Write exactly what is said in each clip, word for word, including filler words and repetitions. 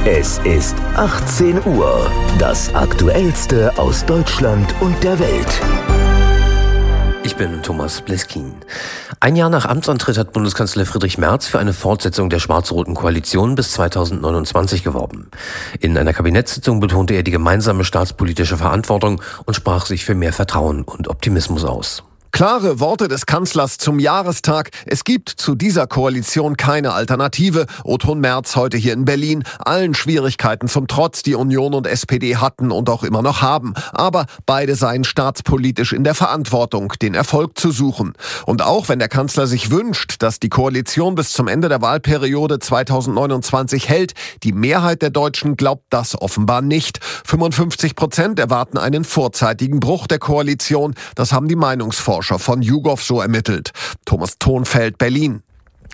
Es ist achtzehn Uhr. Das Aktuellste aus Deutschland und der Welt. Ich bin Thomas Bleskin. Ein Jahr nach Amtsantritt hat Bundeskanzler Friedrich Merz für eine Fortsetzung der schwarz-roten Koalition bis zweitausendneunundzwanzig geworben. In einer Kabinettssitzung betonte er die gemeinsame staatspolitische Verantwortung und sprach sich für mehr Vertrauen und Optimismus aus. Klare Worte des Kanzlers zum Jahrestag. Es gibt zu dieser Koalition keine Alternative. O-Ton Merz heute hier in Berlin. Allen Schwierigkeiten zum Trotz, die Union und S P D hatten und auch immer noch haben. Aber beide seien staatspolitisch in der Verantwortung, den Erfolg zu suchen. Und auch wenn der Kanzler sich wünscht, dass die Koalition bis zum Ende der Wahlperiode zweitausendneunundzwanzig hält, die Mehrheit der Deutschen glaubt das offenbar nicht. fünfundfünfzig Prozent erwarten einen vorzeitigen Bruch der Koalition. Das haben die Meinungsforscher von YouGov so ermittelt. Thomas Thonfeld, Berlin.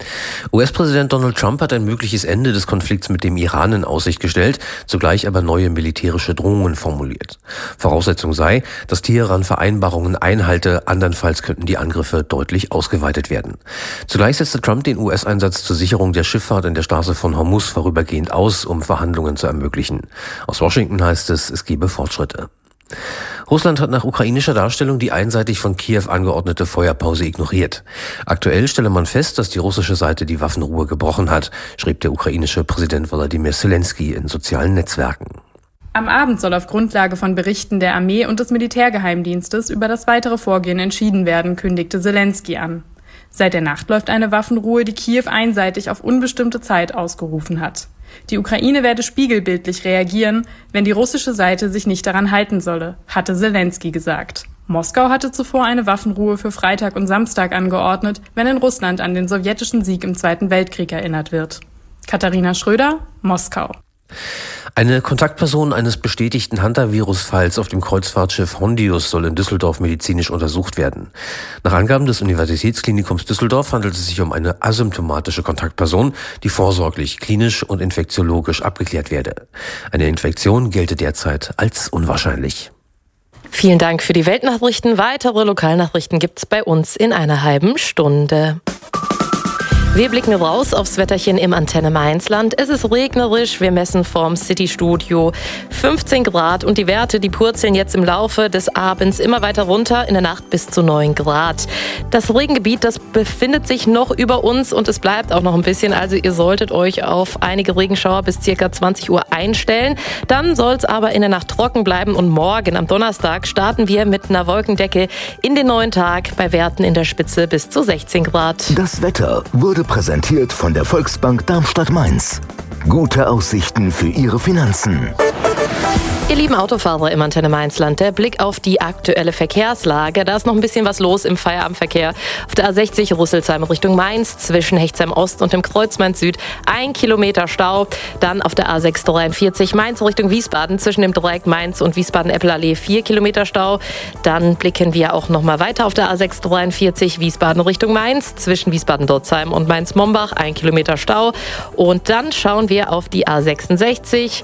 U S-Präsident Donald Trump hat ein mögliches Ende des Konflikts mit dem Iran in Aussicht gestellt, zugleich aber neue militärische Drohungen formuliert. Voraussetzung sei, dass Teheran Vereinbarungen einhalte, andernfalls könnten die Angriffe deutlich ausgeweitet werden. Zugleich setzte Trump den U S-Einsatz zur Sicherung der Schifffahrt in der Straße von Hormuz vorübergehend aus, um Verhandlungen zu ermöglichen. Aus Washington heißt es, es gebe Fortschritte. Russland hat nach ukrainischer Darstellung die einseitig von Kiew angeordnete Feuerpause ignoriert. Aktuell stelle man fest, dass die russische Seite die Waffenruhe gebrochen hat, schrieb der ukrainische Präsident Volodymyr Zelensky in sozialen Netzwerken. Am Abend soll auf Grundlage von Berichten der Armee und des Militärgeheimdienstes über das weitere Vorgehen entschieden werden, kündigte Zelensky an. Seit der Nacht läuft eine Waffenruhe, die Kiew einseitig auf unbestimmte Zeit ausgerufen hat. Die Ukraine werde spiegelbildlich reagieren, wenn die russische Seite sich nicht daran halten solle, hatte Zelensky gesagt. Moskau hatte zuvor eine Waffenruhe für Freitag und Samstag angeordnet, wenn in Russland an den sowjetischen Sieg im Zweiten Weltkrieg erinnert wird. Katharina Schröder, Moskau. Eine Kontaktperson eines bestätigten Hantavirus-Falls auf dem Kreuzfahrtschiff Hondius soll in Düsseldorf medizinisch untersucht werden. Nach Angaben des Universitätsklinikums Düsseldorf handelt es sich um eine asymptomatische Kontaktperson, die vorsorglich klinisch und infektiologisch abgeklärt werde. Eine Infektion gelte derzeit als unwahrscheinlich. Vielen Dank für die Weltnachrichten. Weitere Lokalnachrichten gibt's bei uns in einer halben Stunde. Wir blicken raus aufs Wetterchen im Antenne Mainzland. Es ist regnerisch. Wir messen vorm City-Studio fünfzehn Grad und die Werte, die purzeln jetzt im Laufe des Abends immer weiter runter, in der Nacht bis zu neun Grad. Das Regengebiet, das befindet sich noch über uns und es bleibt auch noch ein bisschen. Also ihr solltet euch auf einige Regenschauer bis ca. zwanzig Uhr einstellen. Dann soll es aber in der Nacht trocken bleiben und morgen am Donnerstag starten wir mit einer Wolkendecke in den neuen Tag bei Werten in der Spitze bis zu sechzehn Grad. Das Wetter wurde präsentiert von der Volksbank Darmstadt-Mainz. Gute Aussichten für Ihre Finanzen. Ihr lieben Autofahrer im Antenne Mainzland, der Blick auf die aktuelle Verkehrslage. Da ist noch ein bisschen was los im Feierabendverkehr. Auf der A sechzig Rüsselsheim Richtung Mainz zwischen Hechtsheim Ost und dem Kreuz Mainz Süd ein Kilometer Stau. Dann auf der A sechs dreiundvierzig Mainz Richtung Wiesbaden zwischen dem Dreieck Mainz und Wiesbaden-Eppelallee vier Kilometer Stau. Dann blicken wir auch noch mal weiter auf der A sechs dreiundvierzig Wiesbaden Richtung Mainz zwischen Wiesbaden-Dorzheim und Mainz-Mombach ein Kilometer Stau. Und dann schauen wir auf die A sechsundsechzig.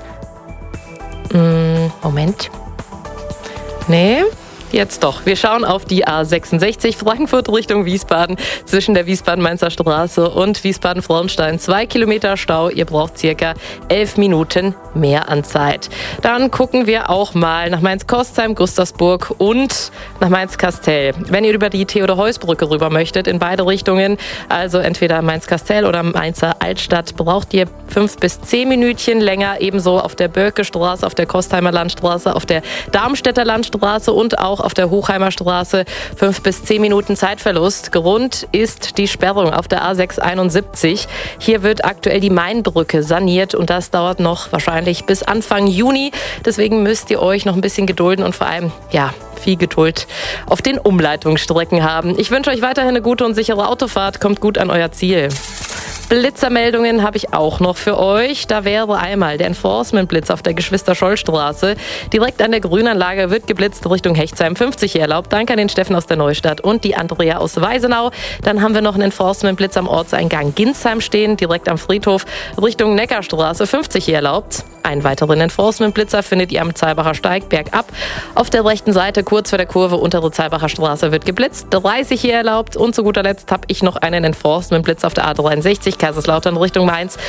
Moment. Nee, jetzt doch. Wir schauen auf die A sechsundsechzig Frankfurt Richtung Wiesbaden zwischen der Wiesbaden-Mainzer Straße und Wiesbaden-Frauenstein. Zwei Kilometer Stau. Ihr braucht circa elf Minuten mehr an Zeit. Dann gucken wir auch mal nach Mainz-Kostheim, Gustavsburg und nach Mainz-Kastell. Wenn ihr über die Theodor-Heuss-Brücke rüber möchtet, in beide Richtungen, also entweder Mainz-Kastell oder Mainzer Altstadt, braucht ihr fünf bis zehn Minütchen länger. Ebenso auf der Böcke-Straße, auf der Kostheimer Landstraße, auf der Darmstädter Landstraße und auch auf der Hochheimer Straße fünf bis zehn Minuten Zeitverlust. Grund ist die Sperrung auf der A sechs einundsiebzig. Hier wird aktuell die Mainbrücke saniert und das dauert noch wahrscheinlich bis Anfang Juni. Deswegen müsst ihr euch noch ein bisschen gedulden und vor allem, ja, viel Geduld auf den Umleitungsstrecken haben. Ich wünsche euch weiterhin eine gute und sichere Autofahrt. Kommt gut an euer Ziel. Blitzermeldungen habe ich auch noch für euch. Da wäre einmal der Enforcement-Blitz auf der Geschwister-Scholl-Straße. Direkt an der Grünanlage wird geblitzt Richtung Hechtsheim fünfzig erlaubt. Danke an den Steffen aus der Neustadt und die Andrea aus Weisenau. Dann haben wir noch einen Enforcement-Blitz am Ortseingang Ginsheim stehen, direkt am Friedhof Richtung Neckarstraße fünfzig erlaubt. Einen weiteren Enforcement-Blitzer findet ihr am Zalbacher Steig bergab. Auf der rechten Seite kurz vor der Kurve untere Zalbacher Straße wird geblitzt. dreißig hier erlaubt. Und zu guter Letzt habe ich noch einen Enforcement-Blitz auf der A dreiundsechzig Kaiserslautern Richtung Mainz.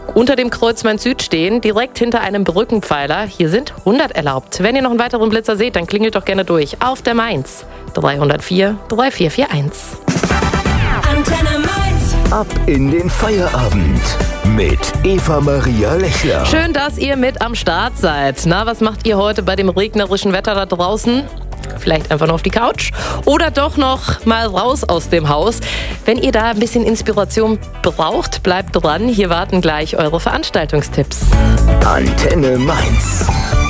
unter dem Kreuz Mainz-Süd stehen, direkt hinter einem Brückenpfeiler. Hier sind hundert erlaubt. Wenn ihr noch einen weiteren Blitzer seht, dann klingelt doch gerne durch. Auf der Mainz dreihundertvier dreitausendvierhunderteinundvierzig. Antenne Mainz. Ab in den Feierabend mit Eva Maria Lechler. Schön, dass ihr mit am Start seid. Na, was macht ihr heute bei dem regnerischen Wetter da draußen? Vielleicht einfach noch auf die Couch oder doch noch mal raus aus dem Haus. Wenn ihr da ein bisschen Inspiration braucht, bleibt dran. Hier warten gleich eure Veranstaltungstipps. Antenne Mainz.